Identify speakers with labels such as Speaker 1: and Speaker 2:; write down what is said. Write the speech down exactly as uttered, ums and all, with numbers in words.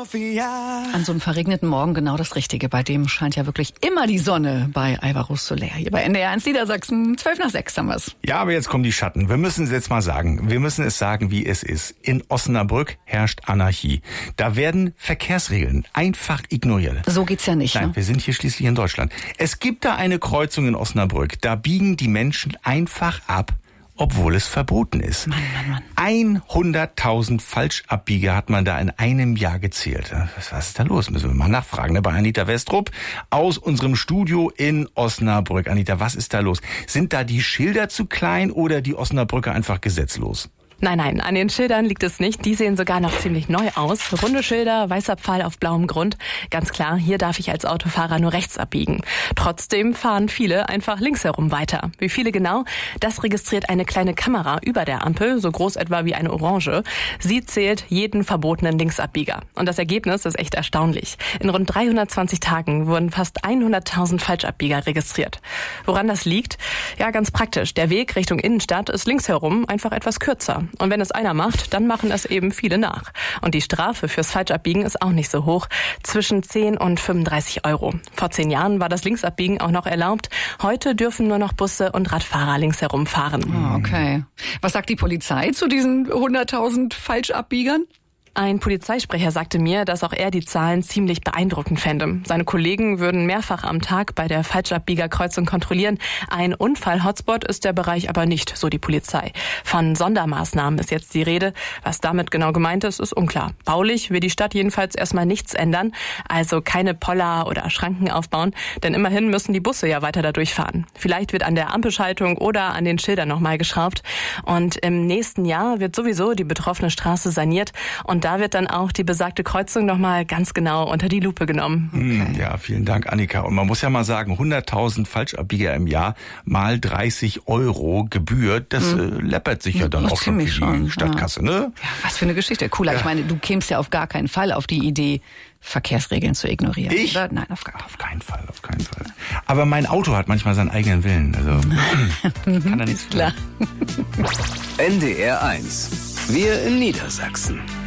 Speaker 1: Sophia.
Speaker 2: An so einem verregneten Morgen genau das Richtige. Bei dem scheint ja wirklich immer die Sonne bei Alvaro Soler. Hier bei N D R eins Niedersachsen. zwölf nach sechs haben wir's.
Speaker 1: Ja, aber jetzt kommen die Schatten. Wir müssen es jetzt mal sagen. Wir müssen es sagen, wie es ist. In Osnabrück herrscht Anarchie. Da werden Verkehrsregeln einfach ignoriert.
Speaker 2: So geht's ja nicht.
Speaker 1: Nein,
Speaker 2: ne?
Speaker 1: wir sind hier schließlich in Deutschland. Es gibt da eine Kreuzung in Osnabrück. Da biegen die Menschen einfach ab, obwohl es verboten ist.
Speaker 2: Mann, Mann, Mann.
Speaker 1: hunderttausend Falschabbieger hat man da in einem Jahr gezählt. Was, was ist da los? Müssen wir mal nachfragen, ne? Bei Anita Westrup aus unserem Studio in Osnabrück. Anita, was ist da los? Sind da die Schilder zu klein oder die Osnabrücker einfach gesetzlos?
Speaker 3: Nein, nein, an den Schildern liegt es nicht. Die sehen sogar noch ziemlich neu aus. Runde Schilder, weißer Pfahl auf blauem Grund. Ganz klar, hier darf ich als Autofahrer nur rechts abbiegen. Trotzdem fahren viele einfach links herum weiter. Wie viele genau? Das registriert eine kleine Kamera über der Ampel, so groß etwa wie eine Orange. Sie zählt jeden verbotenen Linksabbieger. Und das Ergebnis ist echt erstaunlich. In rund dreihundertzwanzig Tagen wurden fast hunderttausend Falschabbieger registriert. Woran das liegt? Ja, ganz praktisch. Der Weg Richtung Innenstadt ist links herum einfach etwas kürzer. Und wenn es einer macht, dann machen es eben viele nach. Und die Strafe fürs Falschabbiegen ist auch nicht so hoch. Zwischen zehn und fünfunddreißig Euro. Vor zehn Jahren war das Linksabbiegen auch noch erlaubt. Heute dürfen nur noch Busse und Radfahrer links herumfahren.
Speaker 2: Oh, okay. Was sagt die Polizei zu diesen hunderttausend Falschabbiegern?
Speaker 3: Ein Polizeisprecher sagte mir, dass auch er die Zahlen ziemlich beeindruckend fände. Seine Kollegen würden mehrfach am Tag bei der Falschabbiegerkreuzung kontrollieren. Ein Unfall-Hotspot ist der Bereich aber nicht, so die Polizei. Von Sondermaßnahmen ist jetzt die Rede. Was damit genau gemeint ist, ist unklar. Baulich will die Stadt jedenfalls erstmal nichts ändern. Also keine Poller oder Schranken aufbauen. Denn immerhin müssen die Busse ja weiter da durchfahren. Vielleicht wird an der Ampelschaltung oder an den Schildern nochmal geschraubt. Und im nächsten Jahr wird sowieso die betroffene Straße saniert. Und da wird dann auch die besagte Kreuzung nochmal ganz genau unter die Lupe genommen.
Speaker 1: Okay. Ja, vielen Dank, Annika. Und man muss ja mal sagen, hunderttausend Falschabbieger im Jahr mal dreißig Euro Gebühr, das
Speaker 2: hm.
Speaker 1: äh, läppert sich ja dann
Speaker 2: das
Speaker 1: auch schon für die
Speaker 2: schon.
Speaker 1: Stadtkasse, ne?
Speaker 2: Ja, was für eine Geschichte. Cooler.
Speaker 1: Ja.
Speaker 2: Ich meine, du kämst ja auf gar keinen Fall auf die Idee, Verkehrsregeln zu ignorieren.
Speaker 1: Ich?
Speaker 2: Oder? Nein, auf, gar
Speaker 1: auf keinen Fall, auf keinen Fall. Aber mein Auto hat manchmal seinen eigenen Willen. Also kann da nichts
Speaker 2: klar.
Speaker 4: N D R eins. Wir in Niedersachsen.